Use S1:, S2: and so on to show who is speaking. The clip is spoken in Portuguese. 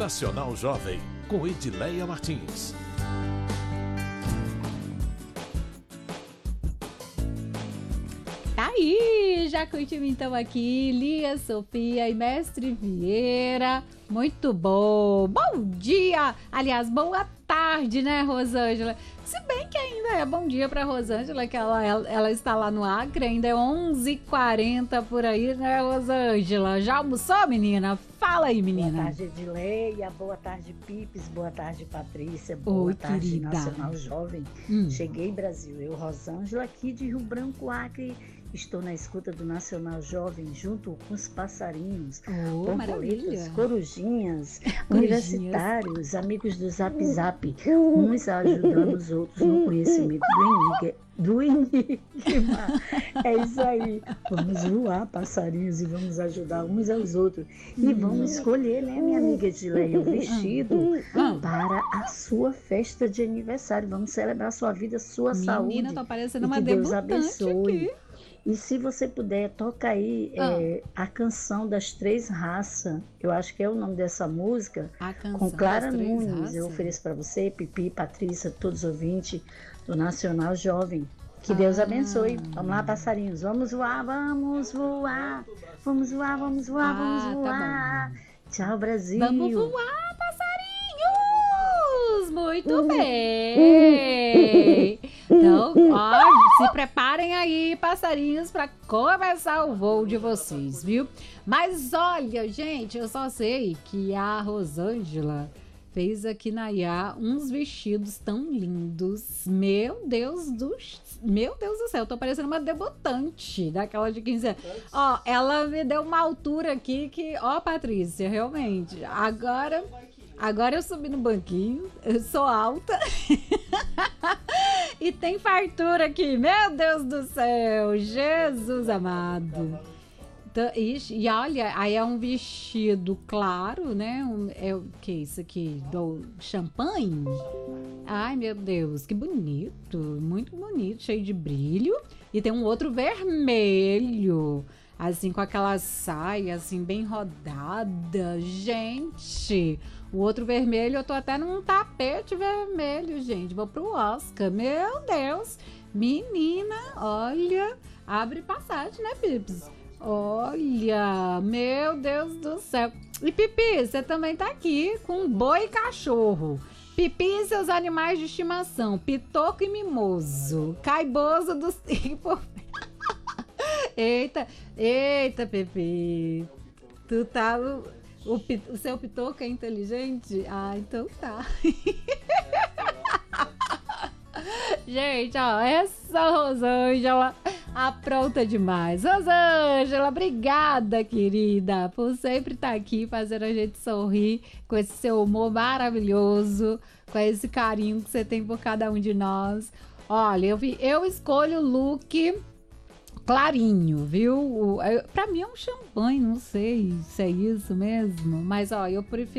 S1: Nacional Jovem, com Edileia Martins.
S2: Tá aí, já curtimos então aqui, Lia, Sofia e Mestre Vieira. Muito bom. Bom dia, aliás, boa tarde, né, Rosângela? Se bem que ainda é bom dia para Rosângela, que ela está lá no Acre, ainda é 11h40 por aí, né, Rosângela? Já almoçou, menina? Fala aí, menina.
S3: Boa tarde, Edileia. Boa tarde, Pipes. Boa tarde, Patrícia. Boa
S2: Oi,
S3: tarde,
S2: querida.
S3: Nacional Jovem. Cheguei, Brasil. Eu, Rosângela, aqui de Rio Branco, Acre. Estou na escuta do Nacional Jovem, junto com os passarinhos, borboletas, corujinhas, universitários, amigos do Zap Zap, uns ajudando os outros no conhecimento do enigma. É isso aí. Vamos voar, passarinhos, e vamos ajudar uns aos outros. E vamos escolher, né, minha amiga Edileia, o vestido para a sua festa de aniversário. Vamos celebrar sua vida, sua saúde.
S2: Menina, tô parecendo
S3: e
S2: uma
S3: que Deus
S2: debutante
S3: abençoe.
S2: aqui.
S3: E se você puder, toca aí a canção das Três Raças. Eu acho que é o nome dessa música. Com Clara Nunes. Eu ofereço para você, Pipi, Patrícia, todos os ouvintes do Nacional Jovem. Que Deus abençoe. Vamos lá, passarinhos. Vamos voar, vamos voar. Vamos voar, vamos voar, vamos voar.
S2: Tá.
S3: Tchau, Brasil.
S2: Vamos voar, passarinhos! Muito bem! Então, ó, se preparem aí, passarinhos, para começar o voo de vocês, viu? Mas olha, gente, eu só sei que a Rosângela fez aqui na IA uns vestidos tão lindos. Meu Deus do céu, eu tô parecendo uma debutante daquela de 15 anos. Ó, ela me deu uma altura aqui que, ó, Patrícia, realmente, agora eu subi no banquinho, eu sou alta e tem fartura aqui, meu Deus do céu, Jesus amado. Então, e olha, aí é um vestido claro, né? É o que é isso aqui? Do champanhe? Ai, meu Deus, que bonito, muito bonito, cheio de brilho. E tem um outro vermelho, assim, com aquela saia, assim, bem rodada. Gente, o outro vermelho, eu tô até num tapete vermelho, gente. Vou pro Oscar, meu Deus. Menina, olha, abre passagem, né, Pips? Olha, meu Deus do céu. E Pipi, você também tá aqui com boi e cachorro. Pipi e seus animais de estimação, Pitoco e Mimoso, Caiboso dos tipos. Eita, Pipi. Tu tá... O seu Pitoco é inteligente? Ah, então tá. Gente, ó, essa Rosângela apronta demais. Rosângela, obrigada, querida, por sempre estar aqui fazendo a gente sorrir com esse seu humor maravilhoso, com esse carinho que você tem por cada um de nós. Olha, eu escolho o look clarinho, viu? Pra mim é um champanhe, não sei se é isso mesmo, mas ó, eu prefiro